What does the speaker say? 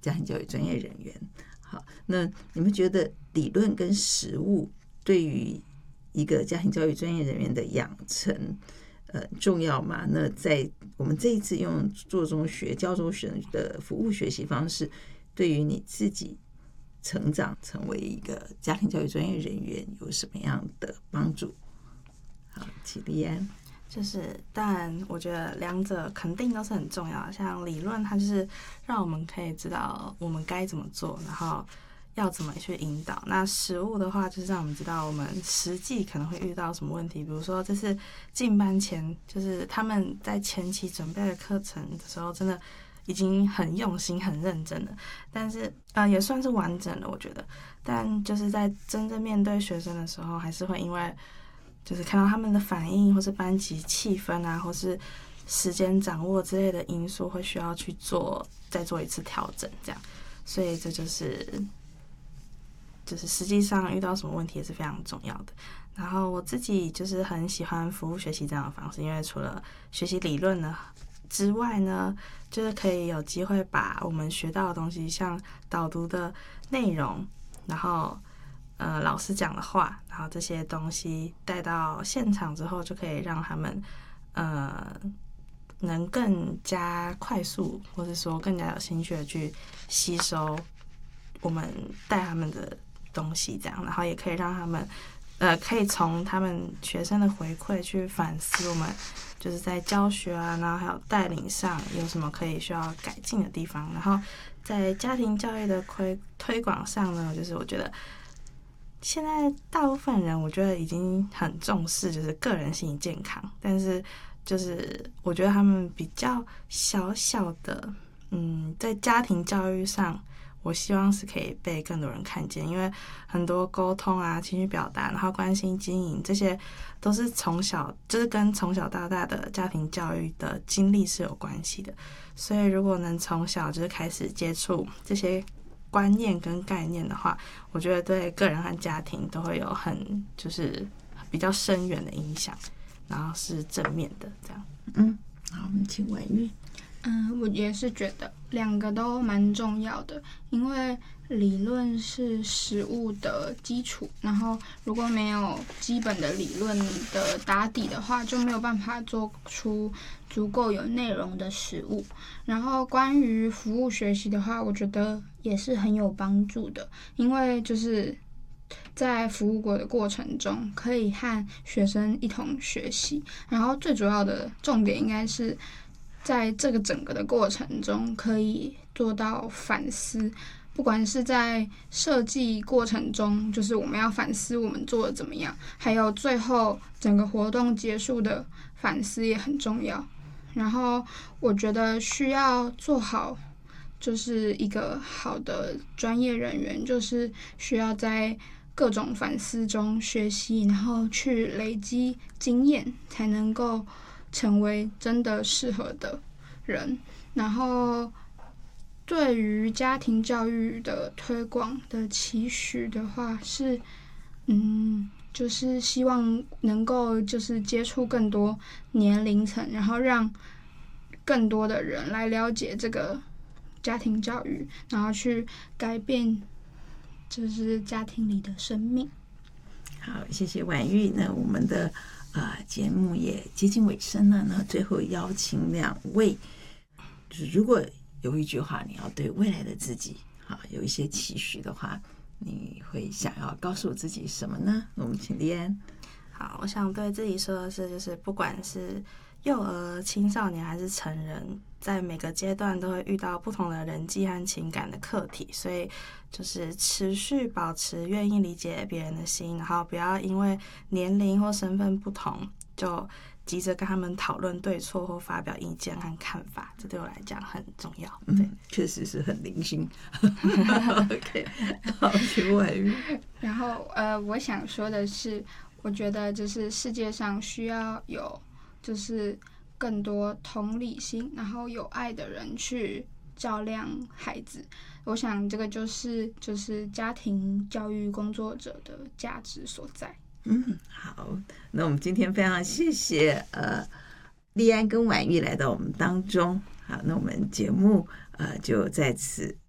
家庭教育专业人员。好，那你们觉得理论跟实务对于一个家庭教育专业人员的养成重要吗？那在我们这一次用做中学教中学的服务学习方式，对于你自己成长成为一个家庭教育专业人员有什么样的帮助？好，启立安。 就是当然我觉得两者肯定都是很重要的，像理论它就是让我们可以知道我们该怎么做，然后要怎么去引导。那实务的话就是让我们知道我们实际可能会遇到什么问题，比如说这是进班前，就是他们在前期准备的课程的时候真的已经很用心很认真了，但是也算是完整了我觉得，但就是在真正面对学生的时候，还是会因为就是看到他们的反应，或是班级气氛啊，或是时间掌握之类的因素，会需要去再做一次调整，这样。所以这就是实际上遇到什么问题也是非常重要的。然后我自己就是很喜欢服务学习这样的方式，因为除了学习理论呢之外呢，就是可以有机会把我们学到的东西，像导读的内容，然后老师讲的话，然后这些东西带到现场之后，就可以让他们能更加快速，或者说更加有兴趣的去吸收我们带他们的东西，这样，然后也可以让他们可以从他们学生的回馈去反思我们就是在教学啊，然后还有带领上有什么可以需要改进的地方。然后在家庭教育的推广上呢，就是我觉得现在大部分人我觉得已经很重视就是个人心理健康，但是就是我觉得他们比较小小的在家庭教育上，我希望是可以被更多人看见，因为很多沟通啊、情绪表达，然后关心经营，这些都是就是跟从小到大的家庭教育的经历是有关系的。所以如果能从小就是开始接触这些观念跟概念的话，我觉得对个人和家庭都会有就是比较深远的影响，然后是正面的这样。 好，我们请婉玉。 我也是觉得两个都蛮重要的，因为理论是实务的基础，然后如果没有基本的理论的打底的话，就没有办法做出足够有内容的实务。然后关于服务学习的话，我觉得也是很有帮助的，因为就是在服务的过程中，可以和学生一同学习，然后最主要的重点应该是在这个整个的过程中可以做到反思，不管是在设计过程中，就是我们要反思我们做的怎么样，还有最后整个活动结束的反思也很重要。然后我觉得需要做好就是一个好的专业人员，就是需要在各种反思中学习，然后去累积经验，才能够成为真的适合的人。然后对于家庭教育的推广的期许的话是就是希望能够就是接触更多年龄层，然后让更多的人来了解这个家庭教育，然后去改变就是家庭里的生命。 好，谢谢婉玉。那我们的节目也接近尾声了呢，最后邀请两位，就是如果有一句话你要对未来的自己有一些期许的话，你会想要告诉自己什么呢？我们请立安。 好，我想对自己说的是，就是不管是幼儿、青少年还是成人，在每个阶段都会遇到不同的人际和情感的课题，所以就是持续保持愿意理解别人的心，然后不要因为年龄或身份不同就急着跟他们讨论对错或发表意见和看法，这对我来讲很重要。对， 确实是很零星。OK， 好，请婉玉。 然后我想说的是，我觉得就是世界上需要有就是更多同理心，然后有爱的人去照亮孩子。我想这个就是家庭教育工作者的价值所在。 好，那我们今天非常谢谢立安跟婉玉来到我们当中。好，那我们节目就在此